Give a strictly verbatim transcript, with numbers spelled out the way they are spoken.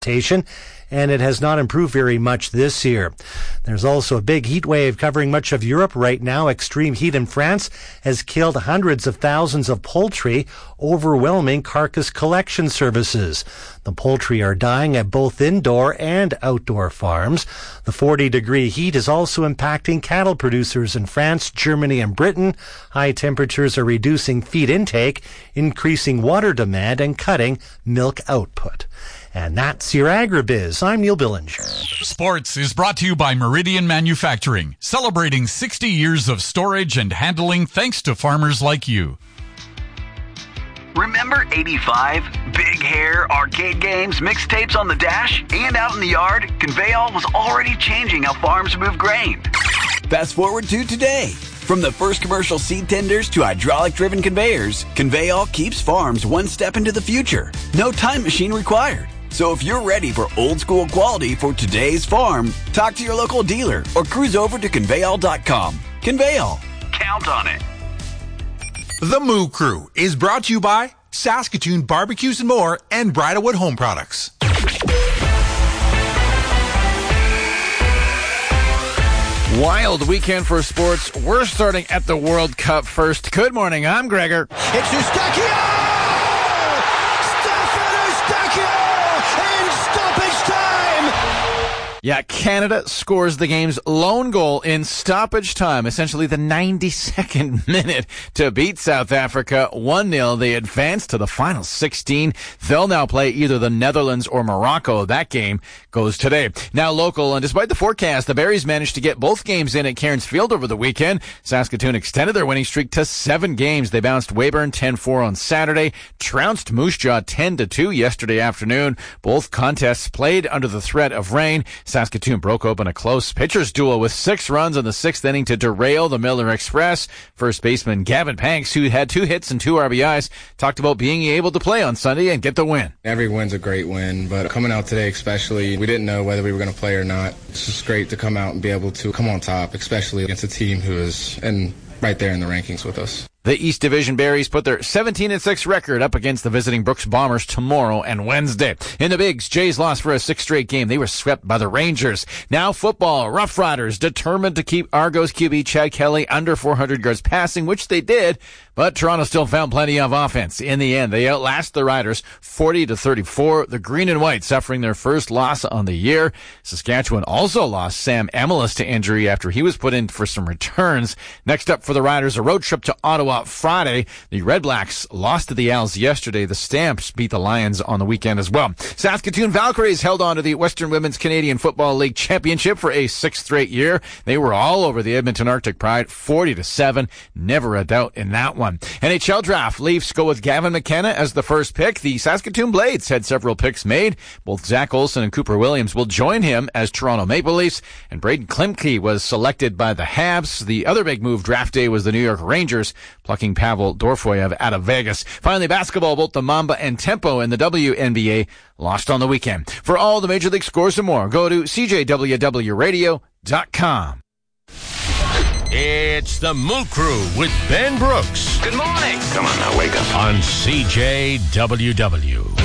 and it has not improved very much this year. There's also a big heat wave covering much of Europe right now. Extreme heat in France has killed hundreds of thousands of poultry, overwhelming carcass collection services. The poultry are dying at both indoor and outdoor farms. The forty degree heat is also impacting cattle producers in France, Germany, and Britain. High temperatures are reducing feed intake, increasing water demand, and cutting milk output. And that's your Agribiz. I'm Neil Billinger. Sports is brought to you by Meridian Manufacturing, celebrating sixty years of storage and handling thanks to farmers like you. Remember eighty-five? Big hair, arcade games, mixtapes on the dash, and out in the yard? Conveyall was already changing how farms move grain. Fast forward to today. From the first commercial seed tenders to hydraulic-driven conveyors, Conveyall keeps farms one step into the future. No time machine required. So if you're ready for old-school quality for today's farm, talk to your local dealer or cruise over to conveyall dot com. Conveyall. Count on it. The Moo Crew is brought to you by Saskatoon Barbecues and More and Bridalwood Home Products. Wild weekend for sports. We're starting at the World Cup first. Good morning, I'm Gregor. It's Eustachio! Stefan Eustachio in stoppage time! Yeah, Canada scores the game's lone goal in stoppage time, essentially the ninety-second minute to beat South Africa one nil. They advance to the final sixteen. They'll now play either the Netherlands or Morocco. That game goes today. Now local, and despite the forecast, the Berries managed to get both games in at Cairns Field over the weekend. Saskatoon extended their winning streak to seven games. They bounced Weyburn ten four on Saturday, trounced Moose Jaw ten to two yesterday afternoon. Both contests played under the threat of rain. Saskatoon broke open a close pitcher's duel with six runs in the sixth inning to derail the Miller Express. First baseman Gavin Panks, who had two hits and two R B Is, talked about being able to play on Sunday and get the win. Every win's a great win, but coming out today especially, we didn't know whether we were going to play or not. It's just great to come out and be able to come on top, especially against a team who is and right there in the rankings with us. The East Division Berries put their seventeen and six record up against the visiting Brooks Bombers tomorrow and Wednesday. In the Bigs, Jays lost for a sixth straight game. They were swept by the Rangers. Now football, Rough Riders determined to keep Argos Q B Chad Kelly under four hundred yards passing, which they did, but Toronto still found plenty of offense. In the end, they outlast the Riders forty to thirty-four. The Green and White suffering their first loss on the year. Saskatchewan also lost Sam Amelis to injury after he was put in for some returns. Next up for the Riders, a road trip to Ottawa Friday. The Red Blacks lost to the Owls yesterday. The Stamps beat the Lions on the weekend as well. Saskatoon Valkyries held on to the Western Women's Canadian Football League Championship for a sixth straight year. They were all over the Edmonton Arctic Pride, forty to seven. Never a doubt in that one. N H L draft. Leafs go with Gavin McKenna as the first pick. The Saskatoon Blades had several picks made. Both Zach Olson and Cooper Williams will join him as Toronto Maple Leafs. And Braden Klimke was selected by the Habs. The other big move draft day was the New York Rangers plucking Pavel Dorofeyev out of Vegas. Finally, basketball, both the Mamba and Tempo in the W N B A lost on the weekend. For all the Major League scores and more, go to C J W W radio dot com. It's the Moo Crew with Ben Brooks. Good morning. Come on now, wake up. On C J W W.